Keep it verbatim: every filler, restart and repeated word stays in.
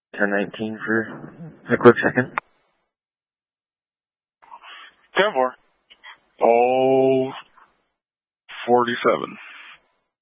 ten nineteen for a quick second. ten four. Oh, forty-seven.